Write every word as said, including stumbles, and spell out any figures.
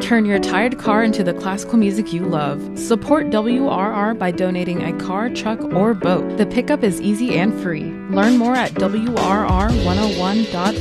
Turn your tired car into the classical music you love. Support W R R by donating a car, truck, or boat. The pickup is easy and free. Learn more at W R R one oh one dot